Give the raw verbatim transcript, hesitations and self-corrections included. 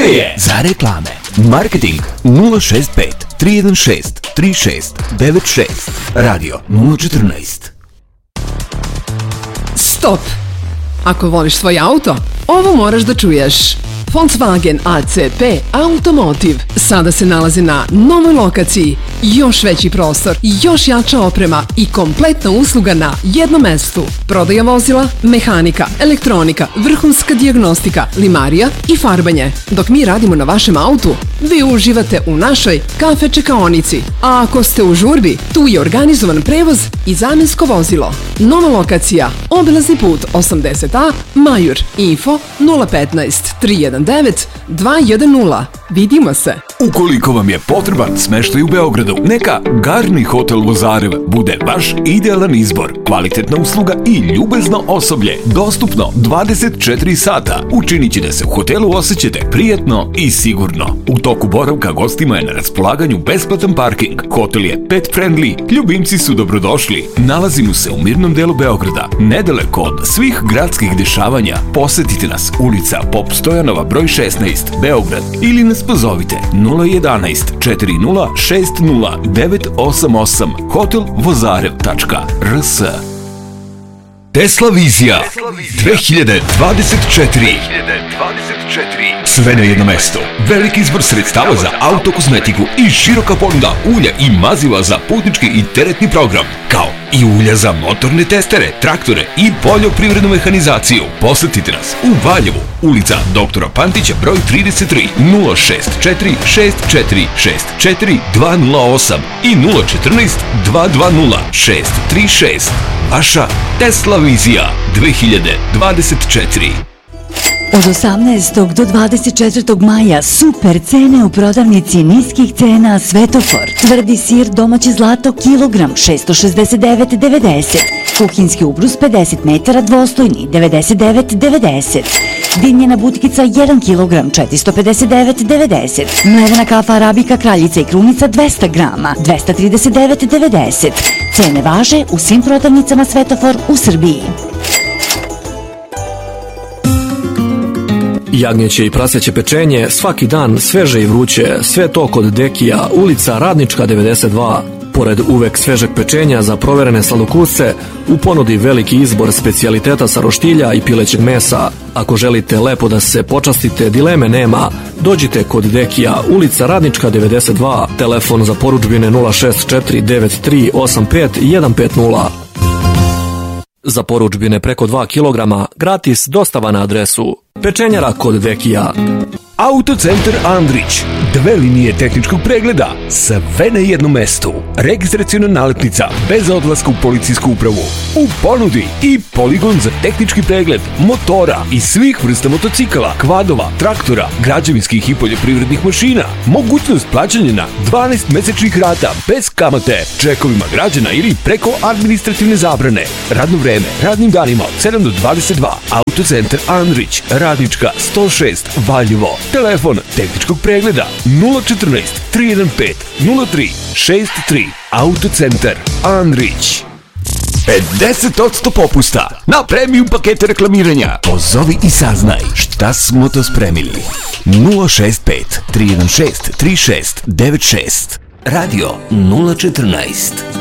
je za reklame. Marketing nula šest pet tri jedan šest tri šest devet šest. Radio nula četrnaest. Stop! Ako voliš svoj auto, ovo moraš da čuješ. Volkswagen A C P Automotive sada se nalazi na novoj lokaciji. Još veći prostor, još jača oprema i kompletna usluga na jednom mestu. Prodaja vozila, mehanika, elektronika, vrhunska dijagnostika, limarija i farbanje. Dok mi radimo na vašem autu, vi uživate u našoj kafe čekaonici. A ako ste u žurbi, tu je organizovan prevoz i zamjensko vozilo. Nova lokacija, obilazni put osamdeset A, Majur. Info nula petnaest tri jedan devet dva jedan nula. Vidimo se. Ukoliko vam je potreban smeštaj u Beogradu, neka Garni hotel Vozarev bude vaš idealan izbor. Kvalitetna usluga i ljubezno osoblje, dostupno dvadeset četiri sata, učinit će da se u hotelu osjećate prijatno i sigurno. U toku boravka gostima je na raspolaganju besplatan parking. Hotel je pet friendly, ljubimci su dobrodošli. Nalazimo se u mirnom delu Beograda, nedaleko od svih gradskih dešavanja. Posetite nas, ulica Pop Stojanova broj šesnaest, Beograd, ili nas pozovite nula jedan jedanaest četiri nula šest nula devet osam osam hotel vozarev tačka r s. Tesla Vizija dve hiljade dvadeset četiri. Sve na jedno mesto. Veliki izbor sredstava za autokozmetiku i široka ponuda ulja i maziva za putnički i teretni program, kao i ulja za motorne testere, traktore i poljoprivrednu mehanizaciju. Posetite nas u Valjevu, ulica doktora Pantića broj trideset tri, nula šest četiri šest četiri šest četiri dva nula osam i nula četrnaest dva dva nula šest tri šest. Vaša Tesla Vizija dve hiljade dvadeset četiri. Od osamnaestog do dvadeset četvrtog maja super cene u prodavnici niskih cena Svetofor. Tvrdi sir domaće zlato kilogram šesto šezdeset devet devedeset. Kuhinski ubrus pedeset metara dvostojni devedeset devet devedeset. Dimljena butkica jedan kilogram četiristo pedeset devet devedeset. Mlevena kafa arabika kraljica i krunica dvesta grama dvesta trideset devet devedeset. Cene važe u svim prodavnicama Svetofor u Srbiji. Jagnjeće i praseće pečenje, svaki dan sveže i vruće, sve to kod Dekija, ulica Radnička devedeset dva. Pored uvek svežeg pečenja za proverene sladokusce, u ponudi veliki izbor specijaliteta sa roštilja i pilećeg mesa. Ako želite lepo da se počastite, dileme nema. Dođite kod Dekija, ulica Radnička devedeset dva, telefon za porudžbine nula šest četiri devet tri osam pet jedan pet nula. Za porudžbine preko dva kilograma, gratis dostava na adresu Pečenjara kod Dekija. Autocentar Andrić. Dve linije tehničkog pregleda, sve na jednom mestu. Registraciona nalepnica bez odlaska u policijsku upravu. U ponudi i poligon za tehnički pregled motora i svih vrsta motocikala, kvadova, traktora, građevinskih i poljoprivrednih mašina. Mogućnost plaćanja na dvanaest mesečnih rata bez kamate, čekovima građana ili preko administrativne zabrane. Radno vreme, radnim danima od sedam do dvadeset dva. Autocentar Andrić, Radnička sto šest, Valjevo. Telefon tehničkog pregleda nula četrnaest tri jedan pet nula tri šest tri. Autocentar Andrić. pedeset posto popusta na premium pakete reklamiranja. Pozovi i saznaj šta smo to spremili. nula šest pet tri jedan šest tri šest devet šest. Radio nula četrnaest.